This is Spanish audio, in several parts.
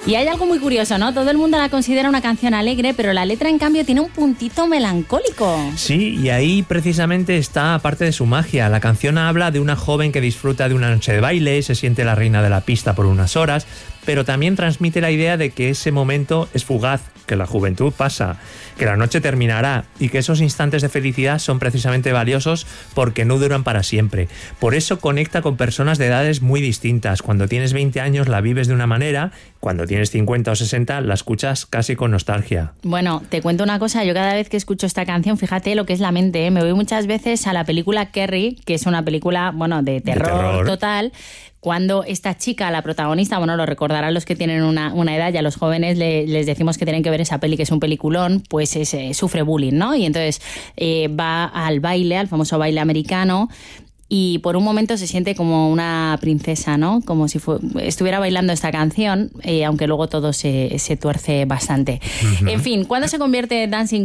Y hay algo muy curioso, ¿no? Todo el mundo la considera una canción alegre, pero la letra, en cambio, tiene un puntito melancólico. Sí, y ahí precisamente está parte de su magia. La canción habla de una joven que disfruta de una noche de baile, se siente la reina de la pista por unas horas, pero también transmite la idea de que ese momento es fugaz, que la juventud pasa, que la noche terminará y que esos instantes de felicidad son precisamente valiosos porque no duran para siempre. Por eso conecta con personas de edades muy distintas. Cuando tienes 20 años la vives de una manera, cuando tienes 50 o 60 la escuchas casi con nostalgia. Bueno, te cuento una cosa, yo cada vez que escucho esta canción, fíjate lo que es la mente, ¿eh? Me voy muchas veces a la película Carrie, que es una película, bueno, de terror total, cuando esta chica, la protagonista, bueno, lo recordarán los que tienen una edad, y a los jóvenes les decimos que tienen que ver esa peli, que es un peliculón, pues sufre bullying, ¿no? Y entonces va al baile, al famoso baile americano, y por un momento se siente como una princesa, ¿no? Como si estuviera bailando esta canción, aunque luego todo se tuerce bastante. Uh-huh. En fin, ¿cuándo se convierte Dancing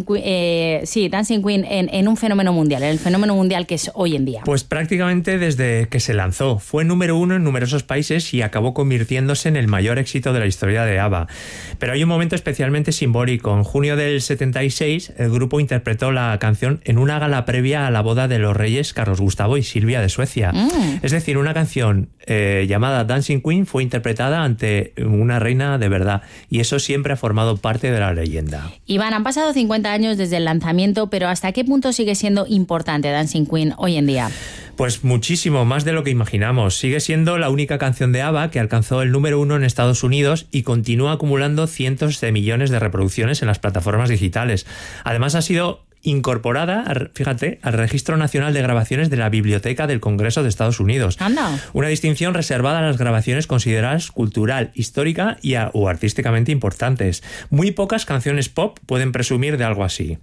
Queen en un fenómeno mundial, en el fenómeno mundial que es hoy en día? Pues prácticamente desde que se lanzó. Fue número 1 en numerosos países y acabó convirtiéndose en el mayor éxito de la historia de ABBA. Pero hay un momento especialmente simbólico. En junio del 76, el grupo interpretó la canción en una gala previa a la boda de los reyes Carlos Gustavo y Silvia de Suecia. Es decir, una canción llamada Dancing Queen fue interpretada ante una reina de verdad, y eso siempre ha formado parte de la leyenda. Iván, han pasado 50 años desde el lanzamiento, pero ¿hasta qué punto sigue siendo importante Dancing Queen hoy en día? Pues muchísimo, más de lo que imaginamos. Sigue siendo la única canción de ABBA que alcanzó el número 1 en Estados Unidos y continúa acumulando cientos de millones de reproducciones en las plataformas digitales. Además, ha sido incorporada, fíjate, al Registro Nacional de Grabaciones de la Biblioteca del Congreso de Estados Unidos. Anda. Una distinción reservada a las grabaciones consideradas cultural, histórica o artísticamente importantes. Muy pocas canciones pop pueden presumir de algo así.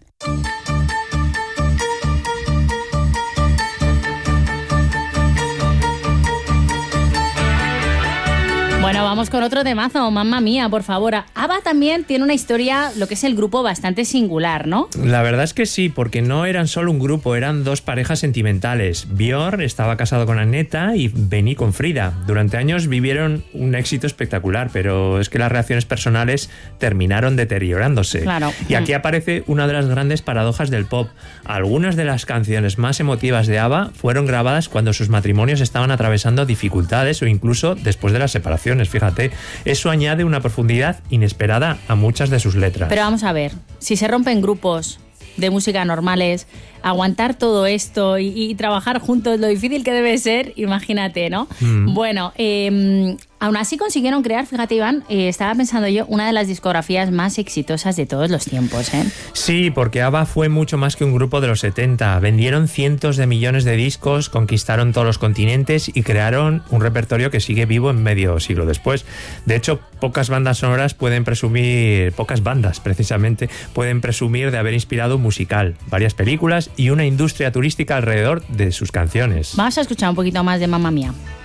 Bueno, vamos con otro temazo, mamma mía, por favor. ABBA también tiene una historia, lo que es el grupo, bastante singular, ¿no? La verdad es que sí, porque no eran solo un grupo, eran dos parejas sentimentales. Björn estaba casado con Agneta y Benny con Frida. Durante años vivieron un éxito espectacular, pero es que las relaciones personales terminaron deteriorándose. Claro. Y aquí aparece una de las grandes paradojas del pop. Algunas de las canciones más emotivas de ABBA fueron grabadas cuando sus matrimonios estaban atravesando dificultades o incluso después de la separación. Fíjate, eso añade una profundidad inesperada a muchas de sus letras. Pero vamos a ver, si se rompen grupos de música normales, aguantar todo esto y trabajar juntos, lo difícil que debe ser, imagínate, ¿no? Bueno, aún así consiguieron crear, fíjate, Iván, estaba pensando yo, una de las discografías más exitosas de todos los tiempos, ¿eh? Sí, porque ABBA fue mucho más que un grupo de los 70. Vendieron cientos de millones de discos, conquistaron todos los continentes y crearon un repertorio que sigue vivo en medio siglo después. De hecho, pocas bandas precisamente, pueden presumir de haber inspirado un musical, varias películas y una industria turística alrededor de sus canciones. Vamos a escuchar un poquito más de Mamma Mía.